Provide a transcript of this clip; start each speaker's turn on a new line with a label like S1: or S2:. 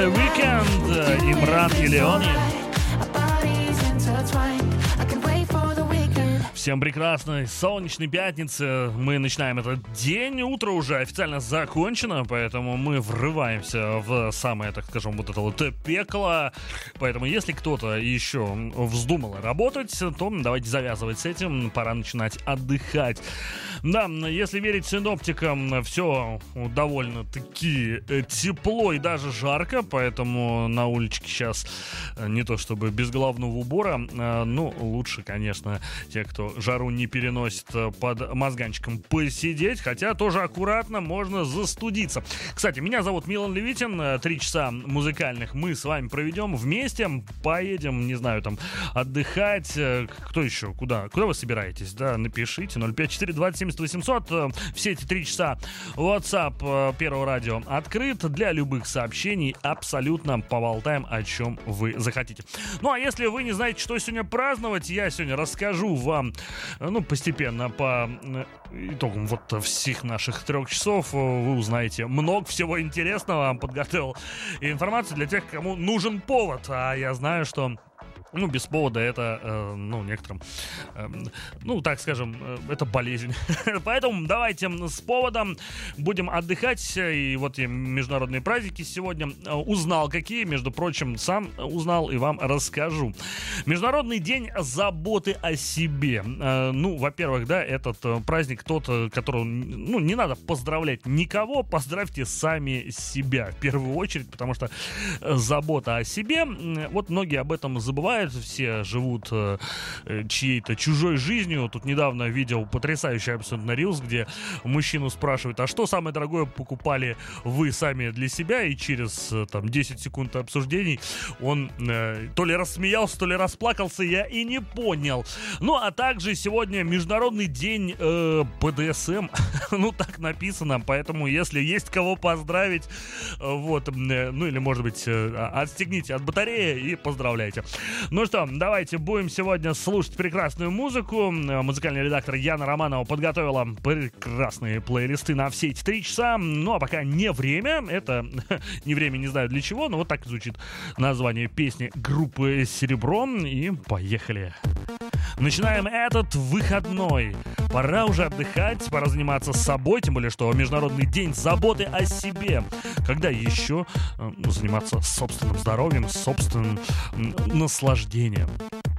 S1: Weekend, Имран и Леони. Всем прекрасной солнечной пятницы. Мы начинаем этот день. Утро уже официально закончено, поэтому мы врываемся в самое, так скажем, вот это вот пекло. Поэтому если кто-то еще вздумал работать, то давайте завязывать с этим. Пора начинать отдыхать. Да, если верить синоптикам, все довольно-таки тепло и даже жарко, поэтому на уличке сейчас не то чтобы без головного убора, но лучше, конечно, те, кто жару не переносит, под мозганчиком посидеть, хотя тоже аккуратно можно застудиться. Кстати, меня зовут Милан Левитин, 3 часа музыкальных мы с вами проведем вместе, поедем, не знаю, там, отдыхать. Кто еще? Куда вы собираетесь? Да, напишите, 054-20-70-800, все эти 3 часа WhatsApp Первого радио открыт для любых сообщений, абсолютно поболтаем, о чем вы захотите. Ну, а если вы не знаете, что сегодня праздновать, я сегодня расскажу вам, постепенно по итогам вот всех наших 3 часов вы узнаете много всего интересного. Подготовил информацию для тех, кому нужен повод. А я знаю, что без повода это, некоторым, так скажем, это болезнь. Поэтому давайте с поводом будем отдыхать. И вот я международные праздники сегодня узнал, какие, между прочим, сам узнал и вам расскажу. Международный день заботы о себе. Во-первых, да, этот праздник тот, которого, не надо поздравлять никого, поздравьте сами себя в первую очередь, потому что забота о себе, вот многие об этом забывают. Все живут чьей-то чужой жизнью. Тут недавно видел потрясающий абсолютно рилс, где мужчину спрашивают: а что самое дорогое покупали вы сами для себя? И через 10 секунд обсуждений он то ли рассмеялся, то ли расплакался, я и не понял. А также сегодня Международный день БДСМ. Так написано, поэтому если есть кого поздравить, или может быть отстегните от батареи и поздравляйте. Ну что, давайте будем сегодня слушать прекрасную музыку. Музыкальный редактор Яна Романова подготовила прекрасные плейлисты на все эти 3 часа. А пока не время. Это не время, не знаю для чего, но вот так звучит название песни группы «Серебро». И поехали. Начинаем этот выходной. Пора уже отдыхать, пора заниматься собой, тем более, что Международный день заботы о себе. Когда еще заниматься собственным здоровьем, собственным наслаждением?